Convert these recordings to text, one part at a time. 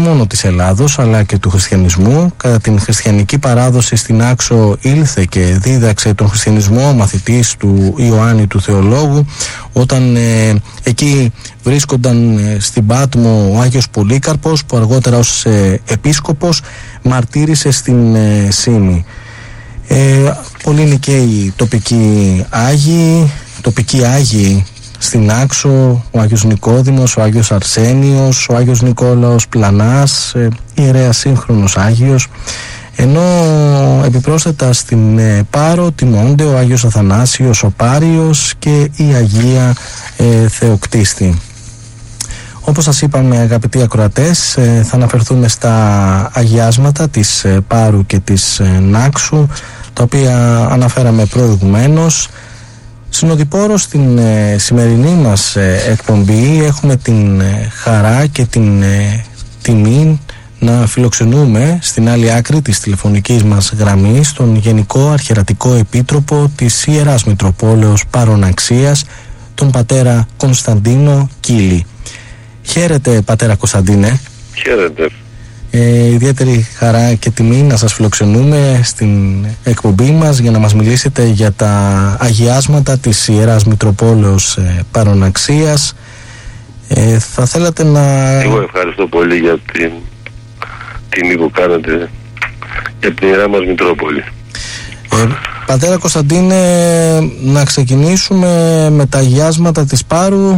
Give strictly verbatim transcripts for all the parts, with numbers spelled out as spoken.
μόνο της Ελλάδος αλλά και του χριστιανισμού. Κατά την χριστιανική παράδοση στην Άξο ήλθε και δίδαξε τον χριστιανισμό ο μαθητής του Ιωάννη του Θεολόγου, όταν ε, εκεί βρίσκονταν ε, στην Πάτμο ο Άγιος Πολύκαρπος, που αργότερα ως ε, επίσκοπος μαρτύρησε στην ε, Σύμη. Ε, πολλοί είναι και οι τοπικοί Άγιοι, τοπικοί Άγιοι στην Άξο, ο Άγιος Νικόδημος, ο Άγιος Αρσένιος, ο Άγιος Νικόλαος Πλανάς, ε, ιερέας σύγχρονος Άγιος, ενώ επιπρόσθετα στην ε, Πάρο τιμώνται ο Άγιος Αθανάσιος ο Πάριος και η Αγία ε, Θεοκτίστη. Όπως σας είπαμε, αγαπητοί ακροατές, ε, θα αναφερθούμε στα αγιάσματα της ε, Πάρου και της ε, Νάξου, τα οποία αναφέραμε προηγουμένως. Συνοδοιπόρο στην ε, σημερινή μας ε, εκπομπή έχουμε την ε, χαρά και την ε, τιμή να φιλοξενούμε στην άλλη άκρη της τηλεφωνικής μας γραμμής τον Γενικό Αρχιερατικό Επίτροπο της Ιεράς Μητροπόλεως Παροναξίας, τον πατέρα Κωνσταντίνο Κύλη. Χαίρετε, πατέρα Κωνσταντίνε. Χαίρετε. Ε, ιδιαίτερη χαρά και τιμή να σας φιλοξενούμε στην εκπομπή μας για να μας μιλήσετε για τα αγιάσματα της Ιεράς Μητροπόλεως ε, Παροναξίας. Ε, θα θέλατε να... Εγώ ευχαριστώ πολύ για την τιμή που κάνετε για την Ιερά μας Μητρόπολη. Ε, πατέρα Κωνσταντίνε, να ξεκινήσουμε με τα αγιάσματα της Πάρου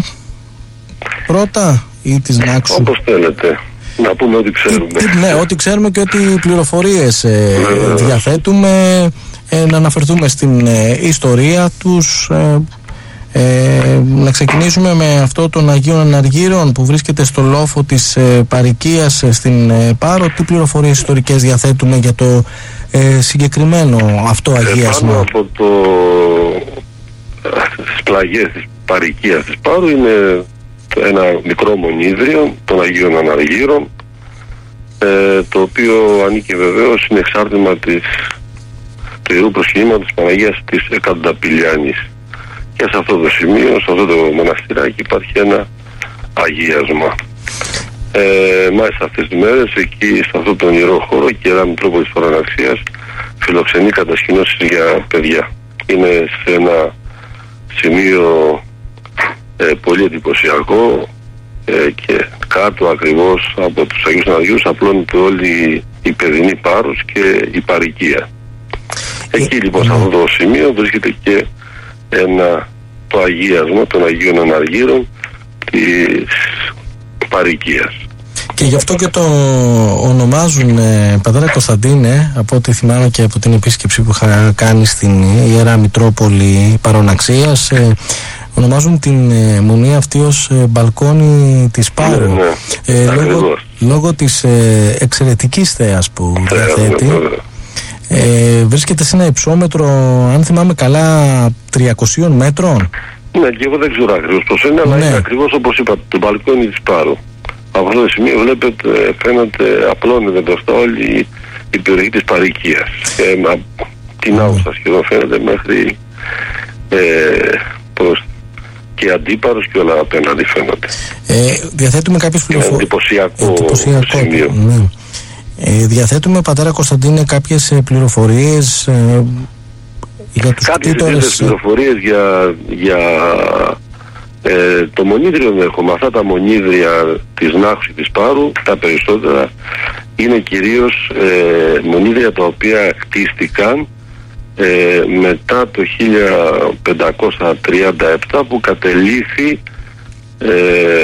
πρώτα ή της Νάξου? Όπως θέλετε. Να πούμε ό,τι ξέρουμε. Τι, τι, ναι, ό,τι ξέρουμε και ό,τι πληροφορίες ε, διαθέτουμε, ε, να αναφερθούμε στην ε, ιστορία τους. Ε, ε, να ξεκινήσουμε με αυτό των Αγίων Αναργύρων που βρίσκεται στο λόφο της ε, Παροικίας ε, στην ε, Πάρο. Τι πληροφορίες ιστορικές διαθέτουμε για το ε, συγκεκριμένο αυτό αγίασμα? Πάνω από το, τις πλαγιές της Παροικίας της Πάρου είναι ένα μικρό μονίδριο των Αγίων Αναργύρων, ε, το οποίο ανήκει βεβαίως, είναι εξάρτημα της, του Ιερού Προσκυνήματος της Παναγίας της Εκατονταπηλιάνης. Και σε αυτό το σημείο, σε αυτό το μοναστηράκι, υπάρχει ένα αγίασμα. Ε, μάλιστα αυτές τις μέρες, εκεί σε αυτό τον ιερό χώρο, και η Ιερά Μητρόπολη της Παροναξίας φιλοξενεί κατασκηνώσεις για παιδιά. Είναι σε ένα σημείο Ε, πολύ εντυπωσιακό, ε, και κάτω ακριβώς από τους Αγίους Αναργύρους απλώνεται όλη η παιδινή Πάρος και η Παροικία. Εκεί λοιπόν σε αυτό το σημείο βρίσκεται και ένα, το αγίασμα των Αγίων Αναργύρων της Παροικίας. Και γι' αυτό και το ονομάζουν, ε, πατέρα Κωνσταντίνε, από ό,τι θυμάμαι και από την επίσκεψη που είχα κάνει στην Ιερά Μητρόπολη Παροναξίας, ε, ονομάζουν την ε, μονή αυτή ως ε, μπαλκόνι της Πάρου. Ναι, ναι, ε, λόγω, λόγω της ε, εξαιρετικής θέας που διαθέτει. Ναι, ναι, ναι. Ε, βρίσκεται σε ένα υψόμετρο, αν θυμάμαι καλά, τριακοσίων μέτρων. Ναι, και εγώ δεν ξέρω ακριβώς πώς είναι, αλλά ναι, είναι ακριβώς όπως είπα, το μπαλκόνι της Πάρου. Από αυτό το σημείο βλέπετε, φαίνεται, απλώνεται μπροστά όλη η περιοχή της Παροικίας. Ε, την Άουστα σχεδόν φαίνεται μέχρι ε, προς και Αντίπαρος και όλα απέναντι φαίνονται. Ε, διαθέτουμε κάποιες πληροφορίες. Εντυπωσιακό, εντυπωσιακό σημείο. Ναι. Ε, διαθέτουμε, πατέρα Κωνσταντίνε, κάποιες πληροφορίες ε, για τους κτήτορες. Κάποιες πληροφορίες για, για ε, το μονίδριο έχουμε. Αυτά τα μονίδρια της Νάξου της Πάρου, τα περισσότερα είναι κυρίως ε, μονίδρια τα οποία κτίστηκαν Ε, μετά το χίλια πεντακόσια τριάντα επτά, που κατελήφθη ε,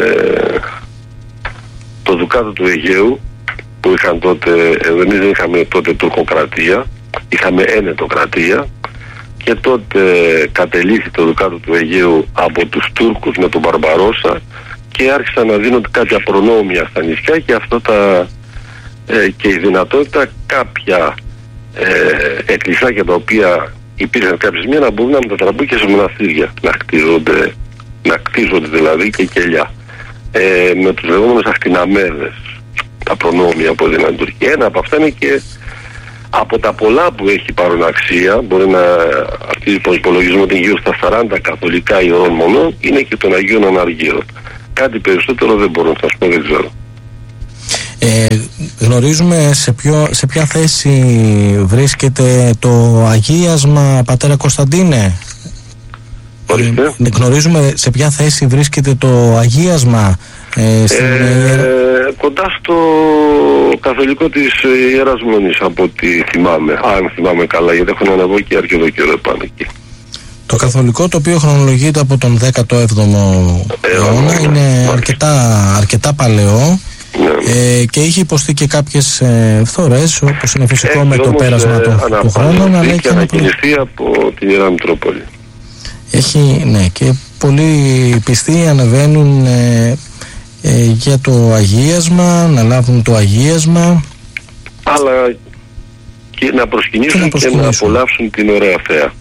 το Δουκάτο του Αιγαίου, που είχαν τότε, εμείς δεν είχαμε τότε τουρκοκρατία, είχαμε ένετοκρατία, και τότε κατελήφθη το Δουκάτο του Αιγαίου από τους Τούρκους με τον Μπαρμπαρόσα και άρχισαν να δίνονται κάποια προνόμια στα νησιά, και αυτό τα ε, και η δυνατότητα κάποια Ε, εκκλησάκια τα οποία υπήρχαν κάποια στιγμή να μπορούν να μετατραπούν και σε μοναστήρια, να κτίζονται, να κτίζονται δηλαδή και κελιά, ε, με τους λεγόμενους ακτιναμέδες, τα προνόμια που έδιναν Τουρκία. Ένα από αυτά είναι και από τα πολλά που έχει Παροναξία, μπορεί να αρχίσει τον υπολογισμό ότι είναι γύρω στα σαράντα καθολικά ιερών μονών, είναι και των Αγίων Αναργύρων. Κάτι περισσότερο δεν μπορώ να σας πω, δεν ξέρω. Ε, γνωρίζουμε σε, ποιο, σε ποια θέση βρίσκεται το αγίασμα, πατέρα Κωνσταντίνε? Ε, γνωρίζουμε σε ποια θέση βρίσκεται το αγίασμα? Ε, στην... ε, κοντά στο καθολικό της Ιεράς Μονής, από ό,τι θυμάμαι, αν θυμάμαι καλά, γιατί έχω αναβώ και αρκετό καιρό επάνω εκεί. Το καθολικό, το οποίο χρονολογείται από τον δέκατο έβδομο αιώνα, είναι αρκετά, αρκετά παλαιό. Ναι. Ε, και είχε υποστεί και κάποιες ε, φθορές, όπως είναι φυσικό, με το πέρασμα ε, των, του χρόνων, αλλά έχει ανακοινιστεί από την Ιερά Μητρόπολη. Έχει, ναι, και πολλοί πιστοί ανεβαίνουν ε, ε, για το αγίασμα, να λάβουν το αγίασμα, αλλά και να προσκυνήσουν και να, προσκυνήσουν. και να απολαύσουν την ωραία θέα.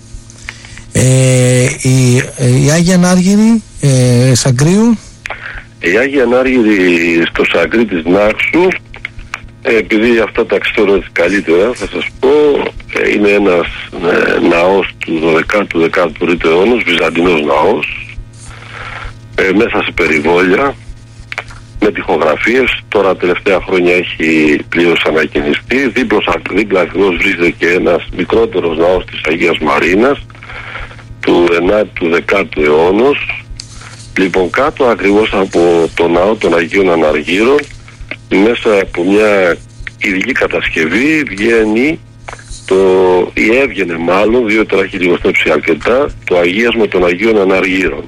Ε, η, η Άγια Ανάργυρη ε, Σαγκρίου. Η Άγια Ανάργυρη στο Σαγκρί της Νάξου, ε, επειδή αυτά τα ξέρω καλύτερα, θα σας πω, ε, είναι ένας ε, ναός του δωδεκάτου δεκάτου τρίτου αιώνα, βυζαντινός ναός, ε, μέσα σε περιβόλια, με τοιχογραφίες. Τώρα τελευταία χρόνια έχει πλήρως ανακαινιστεί. Δίπλα, δίπλα ακριβώς βρίσκεται και ένας μικρότερος ναός της Αγίας Μαρίνας, του ενάτου δεκάτου αιώνα. Λοιπόν, κάτω ακριβώς από το ναό των Αγίων Αναργύρων, μέσα από μια ειδική κατασκευή, βγαίνει το, ή έβγαινε μάλλον, διότι τώρα έχει λιγοστέψει αρκετά, το αγίασμα των Αγίων Αναργύρων.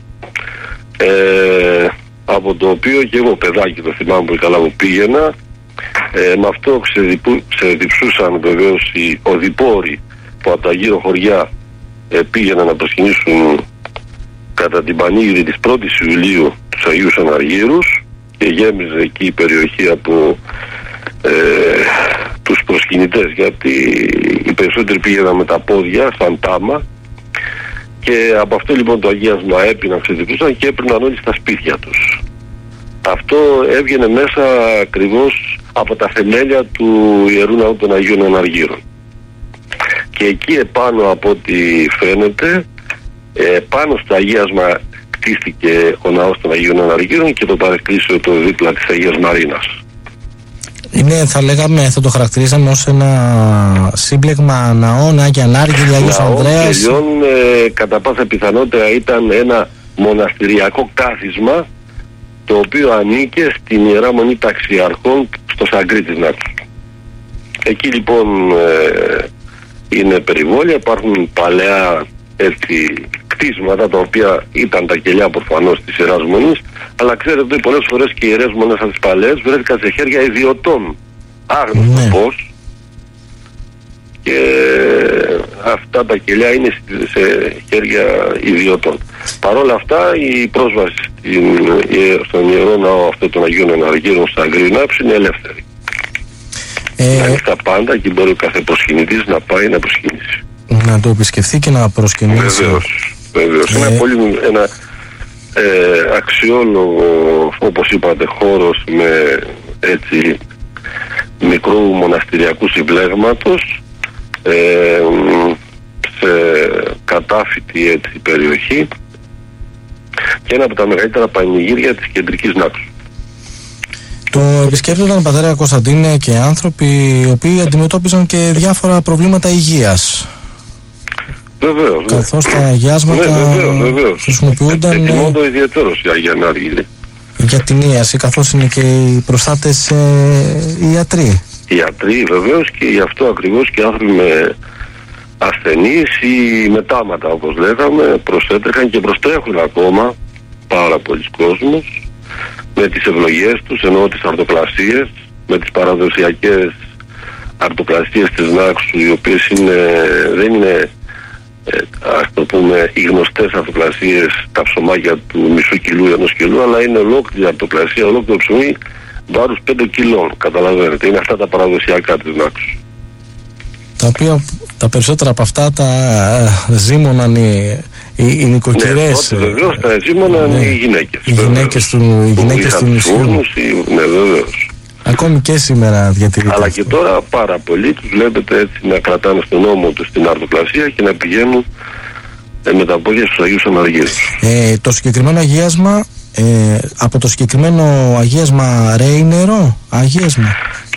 Ε, από το οποίο και εγώ παιδάκι, το θυμάμαι πολύ καλά, που πήγαινα. Ε, με αυτό ξεδιψούσαν βεβαίως οι οδηπόροι που από τα γύρω χωριά ε, πήγαιναν να προσκυνήσουν κατά την πανήγυρη της πρώτης Ιουλίου τους Αγίους Αναργύρους, και γέμιζε εκεί η περιοχή από ε, τους προσκυνητές, γιατί οι περισσότεροι πήγαιναν με τα πόδια σαν τάμα, και από αυτό λοιπόν το αγίασμα έπιναν, ξεδιπούσαν και έπαιρναν όλοι στα σπίτια τους. Αυτό έβγαινε μέσα ακριβώς από τα θεμέλια του Ιερού Ναού των Αγίων Αναργύρων. Και εκεί επάνω, από ό,τι φαίνεται, ε, πάνω στο αγίασμα κτίστηκε ο ναός των Αγίων Αναργύρων και το παρεκκλήσιο το δίπλα της Αγίας Μαρίνας. Είναι, θα λέγαμε, θα το χαρακτηρίζαμε ως ένα σύμπλεγμα ναών, Άγια Ανάργυρη, Άγιος Ανδρέας. Ναών ε, κατά πάσα πιθανότητα ήταν ένα μοναστηριακό κάθισμα, το οποίο ανήκε στην Ιερά Μονή Ταξιαρχών στο Σαγκρί της Νάξου. Εκεί λοιπόν ε, είναι περιβόλια, υπάρχουν παλαιά έτσι κτίσματα, τα οποία ήταν τα κελιά προφανώς της Ιεράς Μονής, αλλά ξέρετε ότι πολλές φορές και οι Ιερές Μονές από τις παλαιές βρέθηκαν σε χέρια ιδιωτών, άγνωστο ναι. πώς, και αυτά τα κελιά είναι σε χέρια ιδιωτών. Παρ' όλα αυτά η πρόσβαση στην, στον Ιερό Ναό αυτό των Αγίων Αναργύρων στα Αγκρινάψη είναι ελεύθερη. Ε... Είναι ανοιχτά πάντα και μπορεί ο κάθε προσκυνητής να πάει να προσκυνήσει. Να το επισκεφθεί και να προσκυνήσει. Βεβαίως, βεβαίως. Ε... Ένα πολύ ένα, ε, αξιόλογο, όπως είπατε, χώρος με έτσι μικρού μοναστηριακού συμπλέγματος, ε, σε κατάφυτη έτσι περιοχή, και ένα από τα μεγαλύτερα πανηγύρια της κεντρικής Νάξου. Το επισκέπτονταν, πατέρα Κωνσταντίνε, και άνθρωποι οι οποίοι αντιμετώπιζαν και διάφορα προβλήματα υγείας. Βεβαίως. Καθώς τα αγιάσματα ναι, βεβαίως, βεβαίως. χρησιμοποιούνταν. Εκτιμώνται ιδιαίτερως οι Άγιοι Ανάργυροι. Για την ίαση, καθώς είναι και οι προστάτες ε, οι ιατροί. Οι ιατροί βεβαίως, και γι' αυτό ακριβώς και άνθρωποι με ασθενείς ή μετάματα, όπως λέγαμε, προσέτρεχαν και προστρέχουν ακόμα πάρα πολλοί κόσμος με τις ευλογίες τους, εννοώ τις αρτοπλασίες, με τις παραδοσιακές αρτοπλασίες της Νάξου, οι οποίες είναι, δεν είναι ε, ας το πούμε οι γνωστές αρτοπλασίες, τα ψωμάκια του μισού κιλού ή ενός κιλού, αλλά είναι ολόκληρη αρτοπλασία, ολόκληρο ψωμί βάρους πέντε κιλών, καταλαβαίνετε, είναι αυτά τα παραδοσιακά της Νάξου. Τα οποία τα περισσότερα από αυτά τα ζήμωναν οι, οι, οι νοικοκυρές. Ναι, βεβαίως τα ζήμωναν ναι, οι γυναίκες. Οι γυναίκες του, οι γυναίκες του νησιού. Ναι, βεβαίως. Ακόμη και σήμερα διατηρείται. Αλλά και τώρα πάρα πολλοί τους βλέπετε έτσι να κρατάνε στον ώμο τους την αρτοπλασία και να πηγαίνουν ε, με τα πόδια στους Αγίους Αναργύρους. Ε, το συγκεκριμένο αγίασμα Ε, από το συγκεκριμένο αγίασμα Ρέινερο, αγίασμα.